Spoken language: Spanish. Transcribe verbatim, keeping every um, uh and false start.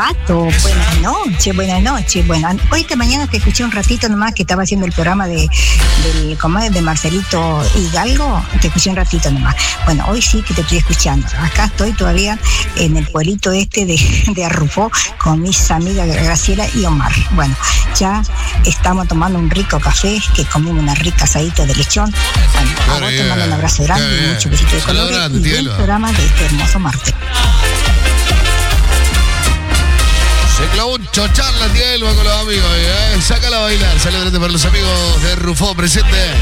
Pato, buenas noches, buenas noches. Bueno, hoy esta mañana te escuché un ratito nomás que estaba haciendo el programa de, del, ¿cómo es? de Marcelito Hidalgo, te escuché un ratito nomás. Bueno, hoy sí que te estoy escuchando. Acá estoy todavía en el pueblito este de, de Arrufó con mis amigas Graciela y Omar. Bueno, ya estamos tomando un rico café, que comimos una rica asadita de lechón. Bueno, a vos te mando un abrazo grande y mucho besito de colores y del programa de este hermoso martes. Se clavó un chochar la tía Elba con los amigos, ¿eh? Sácala a bailar, sale adelante para los amigos de Rufó presente.